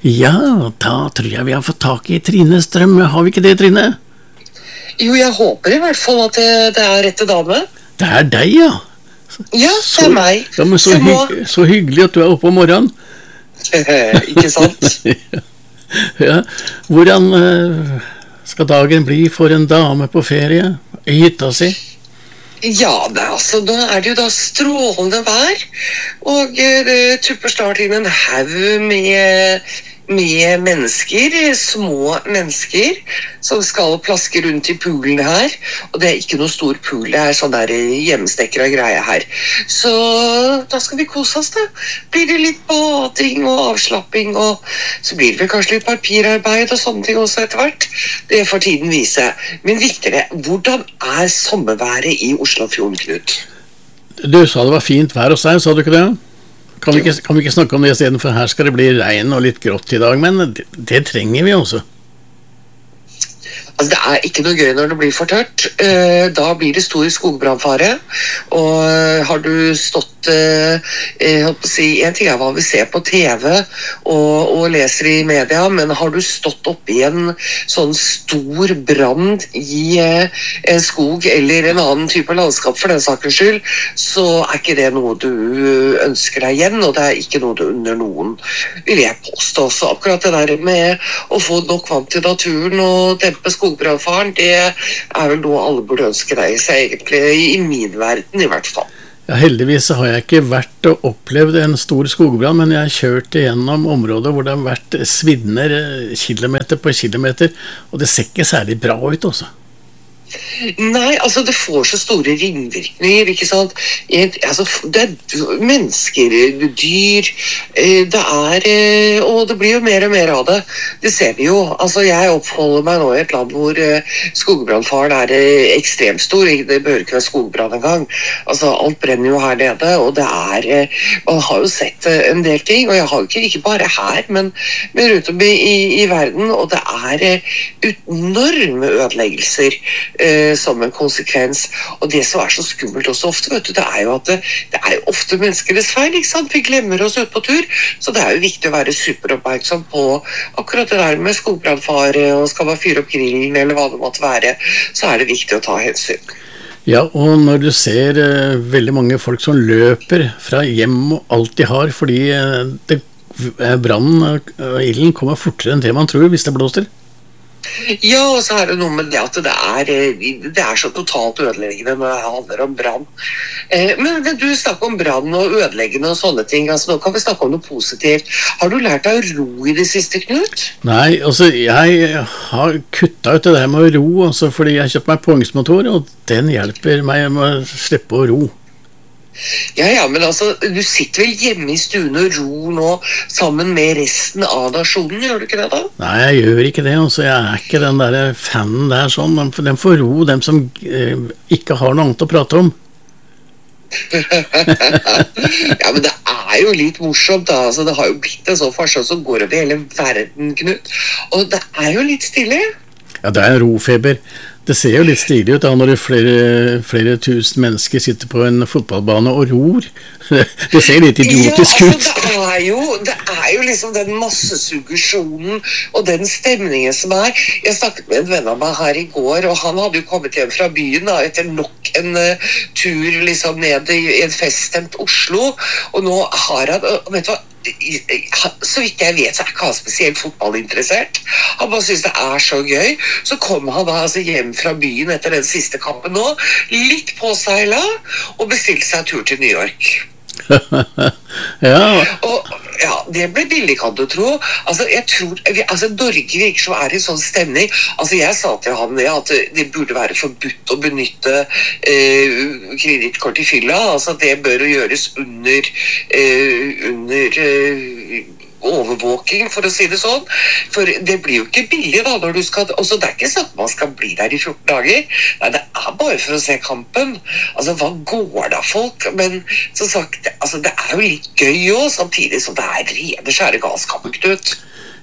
Ja, da tror jeg vi har fått tak i Trine Strøm. Har vi ikke det, Trine? Jo, jeg håper i hvert fall at det er rette dame. Det er deg, ja. Ja, det er meg. Ja, men så hyggelig at du er oppe om morgenen. Ikke sant? Ja. Hvordan skal dagen bli for en dame på ferie i hytta si? Ja, nå er det jo da strålende vær, og det tupper snart inn en haug med mennesker, små mennesker, som skal plaske rundt i poolen her. Og det er ikke noe stor pool, det er sånn der hjemmestekker og greie her. Så da skal vi kose oss da. Blir det litt bading og avslapping, og så blir det vel kanskje litt papirarbeid og sånne ting også etter hvert. Det får tiden vise. Men viktigere, hvordan er sommerværet i Oslofjorden, Knut? Du sa det var fint vær hos deg, sa du ikke det? Kan vi ikke snakke om det i stedet, for her skal det bli regn og litt grått i dag, men det trenger vi også. Altså, det er ikke noe gøy når det blir for tørt. Da blir det stor skogbrannfare. Og har du stått en ting er hva vi ser på TV og leser i media, men har du stått oppe i en sånn stor brann i en skog eller en annen type landskap for den sakens skyld, så er ikke det noe du ønsker deg igjen, og det er ikke noe du unner noen, vil jeg påstå. Så akkurat det der med å få nok vann til naturen og dempe skogbrannfaren, det er vel noe alle burde ønske deg seg egentlig, i min verden i hvert fall. Ja, heldigvis har jeg ikke vært og opplevd en stor skogbrann, men jeg har kjørt gjennom områder hvor det har vært svidner kilometer på kilometer, og det ser ikke særlig bra ut også. Nei, altså det får så store ringvirkninger, ikke sant? Det er mennesker, dyr, og det blir jo mer og mer av det. Det ser vi jo. Altså jeg oppholder meg nå i et land hvor skogbrannfaren er ekstremt stor. Det bør ikke være skogbrann engang. Altså alt brenner jo her nede, og det man har jo sett en del ting, og jeg har jo ikke bare her, men rundt om i verden, og det er enorme ødeleggelser som en konsekvens. Og det som er så skummelt også ofte, vet du, det er jo at det er jo ofte menneskenes feil, ikke sant? Vi glemmer oss ut på tur, så det er jo viktig å være superoppmerksom på akkurat det der med skogbrannfare, og skal man fyre opp grillen, eller hva det måtte være, så er det viktig å ta hensyn. Ja, og når du ser veldig mange folk som løper fra hjem og alt de har, fordi brannen og ilden kommer fortere enn det man tror hvis det blåser. Ja, og så er det noe med det at det er så totalt ødeleggende når det handler om brann. Men du snakker om brann og ødeleggende og sånne ting, altså nå kan vi snakke om noe positivt. Har du lært deg å ro i det siste, Knut? Nei, altså jeg har kuttet ut det der med å ro, altså, fordi jeg har kjøpt meg påhengsmotor, og den hjelper meg med å slippe å ro. Ja, men altså, du sitter vel hjemme i stuen og ror nå sammen med resten av nasjonen, gjør du ikke det da? Nei, jeg gjør ikke det, altså, jeg er ikke den der fanen der sånn, den får ro dem som ikke har noe annet å prate om. Ja, men det er jo litt morsomt da, altså, det har jo blitt en sånn farsjon som går over hele verden, Knut, og det er jo litt stille. Ja, det er en rofeber. Det ser jo litt stilig ut da, når flere tusen mennesker sitter på en fotballbane og ror. Det ser litt idiotisk ut. Ja, det er jo liksom den massesuggesjonen og den stemningen som er. Jeg snakket med en venn av meg her i går, og han hadde jo kommet hjem fra byen da, etter nok en tur liksom ned i en feststemt Oslo, og nå har han, vet du hva, så vidt jeg vet så er ikke han spesielt fotballinteressert. Han bare synes det er så gøy. Så kom han da altså hjem fra byen etter den siste kampen nå, litt påseilet, og bestilte seg en tur til New York. Ja. Og ja, det ble billig, kan du tro. Altså, jeg tror, Norge virker som er i sånn stemning. Altså, jeg sa til han at det burde være forbudt å benytte kredittkort i fylla. Altså, det bør jo gjøres under overvåking, for å si det sånn. For det blir jo ikke billig da, når du skal, også det er ikke sånn at man skal bli der i 14 dager. Nei, det er bare for å se kampen. Altså, hva går det av folk? Men som sagt, altså, det er jo litt gøy også, samtidig som det er rene skjære galskapen, Knut.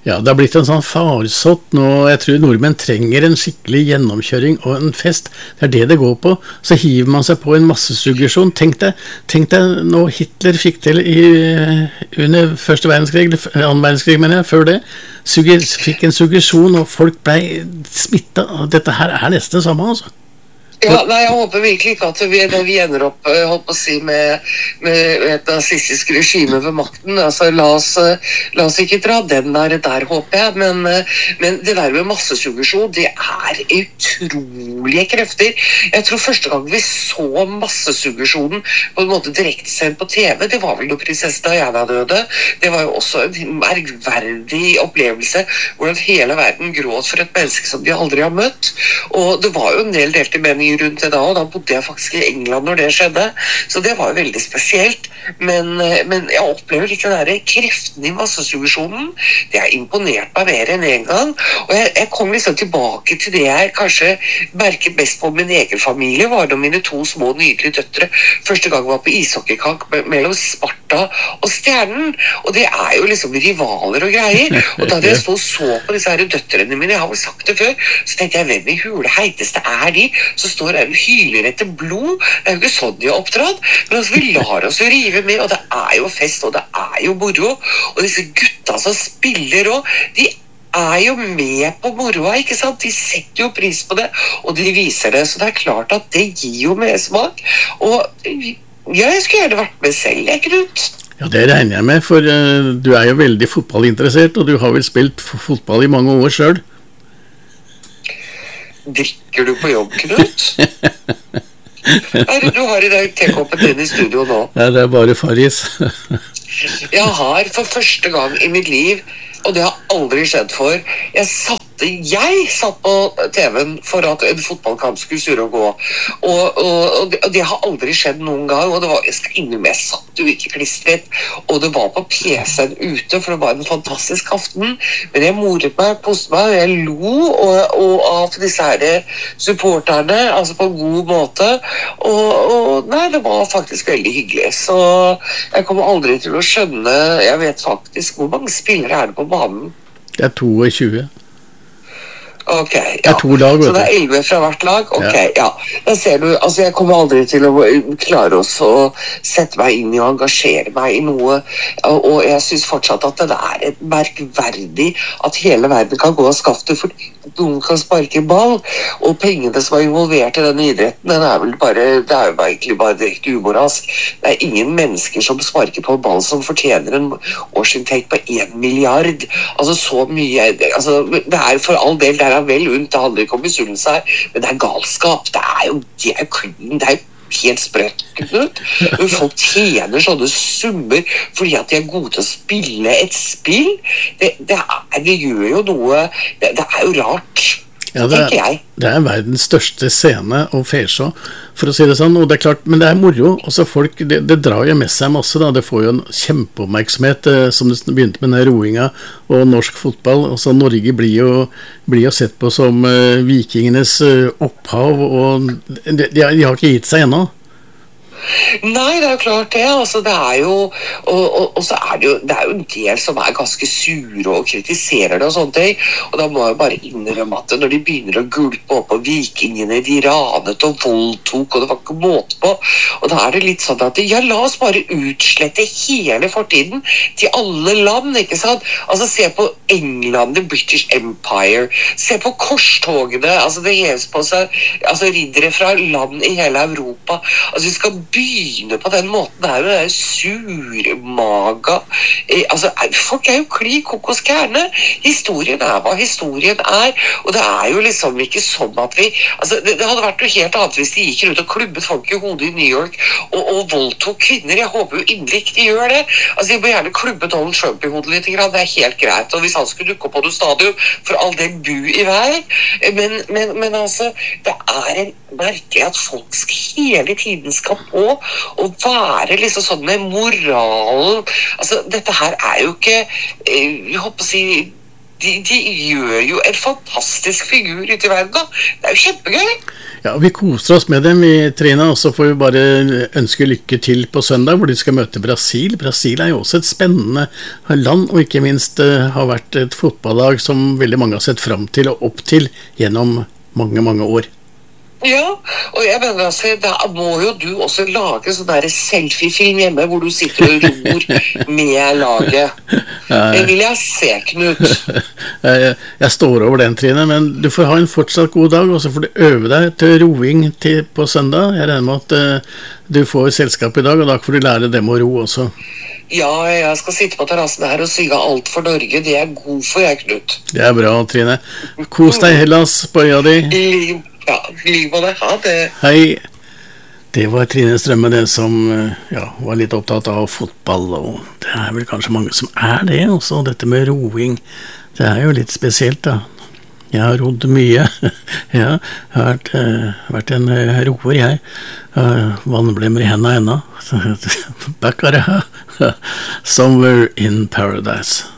Ja, det har blitt en sånn farsott nå. Jeg tror nordmenn trenger en skikkelig gjennomkjøring og en fest. Det er det går på. Så hiver man seg på en massesuggesjon. Tenk deg nå Hitler fikk til under første verdenskrig, eller annen verdenskrig, mener jeg, før det. Fikk en suggesjon, og folk ble smittet. Dette her er nesten det samme, altså. Ja, nei, jeg håper virkelig ikke at vi ender opp holdt på å si, med et nazistisk regime ved makten. Altså, la oss ikke dra den der håper jeg, men det der med massesuggesjon, det er utrolige krefter. Jeg tror første gang vi så massesuggesjonen på en måte direktesendt på TV, det var vel når prinsesse Diana døde. Det var jo også en merkverdig opplevelse, hvordan hele verden gråt for et menneske som de aldri har møtt. Og det var jo en del delte meninger rundt det da, og da bodde jeg faktisk i England når det skjedde, så det var jo veldig spesielt, men jeg opplever ikke den der kreften i massesuggesjonen. Det har imponert meg mer enn en gang, og jeg kom liksom tilbake til det jeg kanskje merket best på min egen familie, var da mine to små nydelige døtre første gang var på ishockeykamp mellom Sparta og Stjernen, og det er jo liksom rivaler og greier, og da jeg så på disse her døtrene mine, jeg har vel sagt det før, så tenkte jeg, hvem i hule heiteste er de? Så står her og hyler etter blod. Det er jo ikke sånn de har oppdratt, men altså, vi lar oss jo rive med, og det er jo fest, og det er jo moro, og disse gutta som spiller også, de er jo med på moroa, ikke sant? De setter jo pris på det, og de viser det, så det er klart at det gir jo mersmak, og ja, jeg skulle gjerne vært med selv, jeg, Knut. Ja, det regner jeg med, for du er jo veldig fotballinteressert, og du har vel spilt fotball i mange år selv. Drikker du på jobb, Knut? Du har i dag tekoppen din i studio nå. Ja, det er bare Farris. Jeg har for første gang i mitt liv, og det har aldri skjedd for, jeg satt på TV-en for at en fotballkamp skulle surre og gå, og det har aldri skjedd noen gang, og det var, jeg skal innrømme, jeg satt jo ikke klistret, og det var på PC-en ute, for det var en fantastisk aften, men jeg moret meg, postet meg, jeg lo og av disse her supporterne, altså på en god måte, og nei, det var faktisk veldig hyggelig, så jeg kommer aldri til å skjønne, jeg vet faktisk, hvor mange spillere er det på banen? Det er 22. Ok, ja. Det er 2 lag, vet du. Så det er 11 fra hvert lag? Ok, ja. Da ser du, altså jeg kommer aldri til å klare oss å sette meg inn i og engasjere meg i noe, og jeg synes fortsatt at det er et merkverdig at hele verden kan gå og skaffe det, for noen kan sparke ball, og pengene som er involvert i denne idretten, det er jo egentlig bare direkte umoralsk. Det er ingen mennesker som sparker på ball som fortjener en årsinntekt på 1 milliard. Altså så mye, altså det er for all del, det er vel unt, det handler ikke om misunnelse her, men det er galskap, det er jo helt sprøtt, Knut. Folk tjener sånne summer fordi at de er gode til å spille et spill. Det gjør jo noe, det er jo rart. Ja, det er verdens største scene og fesjå, for å si det sånn, og det er klart, men det er moro, også folk, det drar jo med seg masse da, det får jo en kjempeoppmerksomhet, som det begynte med den roinga og norsk fotball, og så Norge blir jo sett på som vikingenes opphav, og de har ikke gitt seg ennå. Nei, det er jo klart det, altså det er jo og så er det jo en del som er ganske sure og kritiserer det og sånne ting, og da må jeg bare innrømme at når de begynner å gulpe opp på vikingene, de ranet og voldtok, og det var ikke måte på, og da er det litt sånn at ja, la oss bare utslette hele fortiden til alle land, ikke sant? Altså se på England, the British Empire, se på korstogene, altså det gjeves på seg, altså riddere fra land i hele Europa, altså vi skal begynne på den måten der, det er surmaga, altså folk er jo kli kokoskerne, historien er hva historien er, og det er jo liksom ikke sånn at vi, altså det hadde vært noe helt annet hvis de gikk rundt og klubbet folk i hodet i New York og voldtok kvinner, jeg håper jo inderlig ikke de gjør det, altså de må gjerne klubbe Donald Trump i hodet litt, det er helt greit, og hvis han skulle dukke opp på noe stadion, for all del bu i vei, men altså det er en merkelig at folk hele tiden skal på og være liksom sånn med moralen, altså dette her er jo ikke, jeg håper å si, de gjør jo en fantastisk figur ute i verden da. Det er jo kjempegøy. Ja, vi koser oss med dem i Trine, og så får vi bare ønske lykke til på søndag, hvor de skal møte Brasil. Brasil er jo også et spennende land, og ikke minst har vært et fotballag som veldig mange har sett frem til og opp til gjennom mange, mange år. Ja, og jeg mener altså, da må jo du også lage sånn der selfie-film hjemme, hvor du sitter og ror med laget. Det vil jeg se, Knut. Jeg står over den, Trine, men du får ha en fortsatt god dag, og så får du øve deg til roing på søndag. Jeg regner med at du får selskap i dag, og da får du lære dem å ro også. Ja, jeg skal sitte på terrassen her og synge Alt for Norge. Det er god for jeg, Knut. Det er bra, Trine. Kos deg, Hellas, på øya di. Ja, liv på det. Ha det. Hei. Det var Trine Strømme, det som var litt opptatt av fotball, og det er vel kanskje mange som er det også, dette med roing. Det er jo litt spesielt, da. Jeg har rodd mye. Jeg har vært en roer, jeg. Vannblemmer i hendene ennå. Back at Somewhere in Paradise.